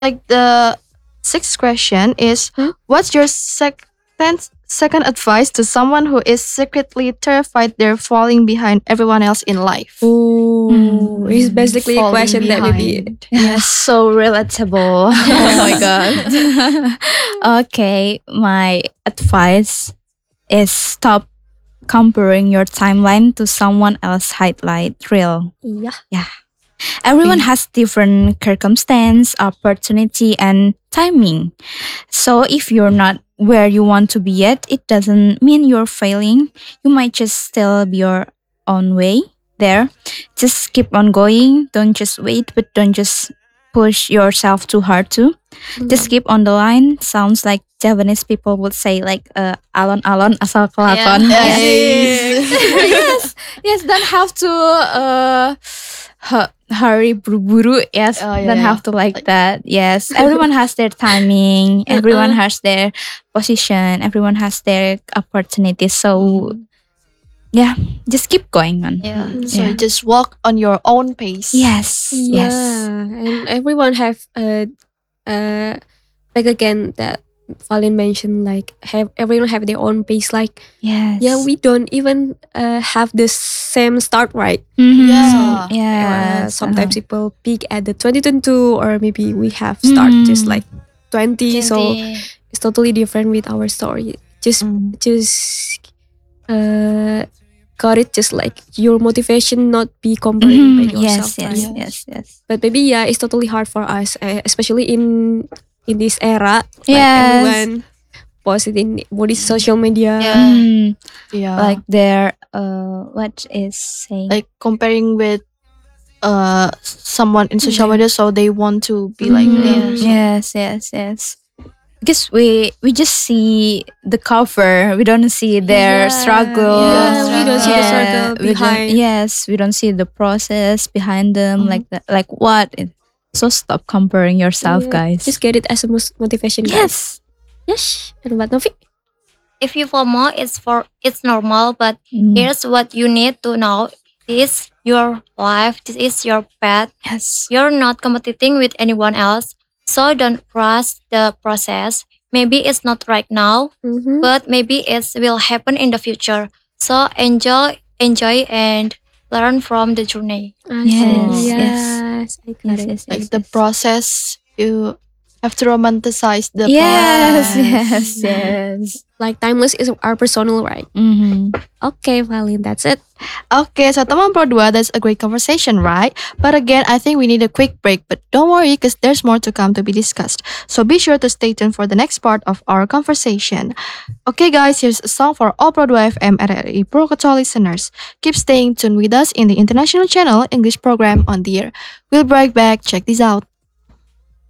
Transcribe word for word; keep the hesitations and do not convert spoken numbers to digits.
Like the sixth question is, Huh? what's your second second advice to someone who is secretly terrified they're falling behind everyone else in life? Oh, it's Mm, basically a falling question that maybe behind. Yes, so relatable. Oh my god. Okay, my advice is stop comparing your timeline to someone else's highlight reel. yeah. Yeah. Everyone Okay. has different circumstance, opportunity, and timing. So if you're not where you want to be yet, it doesn't mean you're failing. You might just still be your own way there. Just keep on going. Don't just wait, but don't just push yourself too hard too. Just keep on the line. Sounds like Japanese people would say like uh, alon-alon asal kelakon. Yeah. Yes. Nice. yes, yes. Don't have to uh, hu- hurry buru-buru. Yes, Oh, yeah, don't yeah. have to like Like- that. Yes, everyone has their timing. Everyone has their position. Everyone has their opportunity. So yeah, just keep going on. Yeah. Mm, So yeah. just walk on your own pace. Yes, Yeah, yes. and everyone have uh, uh, like again that Valin mentioned, like have everyone have their own pace. Like Yes. yeah, we don't even uh, have the same start, right? Mhm. Yeah. Uh, Yes. sometimes uh-huh. people peak at the twenty twenty-two, or maybe we have start just Mhm. like twenty. So it's totally different with our story. Just Mm. just uh got it, just like your motivation not be comparing by Mhm. yourself, Yes, yes, right? yes, yes. But maybe yeah, it's totally hard for us, uh, especially in in this era. Like Yes. everyone posted in what is social media. Yeah. Mhm. Yeah. Like their uh, what is saying? like comparing with uh someone in social Yeah. media, so they want to be like Mhm. them. So- Yes, yes, yes. Because we we just see the cover, we don't see their Yeah, struggle. yeah, we don't see the Yeah, struggle we don't- behind. yes, we don't see the process behind them. Mhm. Like that, like what? So stop comparing yourself, Yeah, guys. just get it as a mos- motivation, guys. yes. Yes. And what Novi? If you FOMO, it's for it's normal, but Mm. here's what you need to know: this your life, this is your path. Yes. You're not competing with anyone else, so don't rush the process. Maybe it's not right now, Mm-hmm. but maybe it will happen in the future. So enjoy, enjoy, and learn from the journey. Yes, yes, yes. I got Yes, it. yes, like yes, the yes. process, you have to romanticize the Yes, process. yes, yes. Like timeless is our personal, right? Mm-hmm. Okay, Valin, that's it. Okay, so teman Pro dua, that's a great conversation, right? But again, I think we need a quick break. But don't worry, because there's more to come to be discussed. So be sure to stay tuned for the next part of our conversation. Okay, guys, here's a song for all Pro dua F M R R I Purwokerto listeners. Keep staying tuned with us in the international channel English program on the air. We'll be right back. Check this out.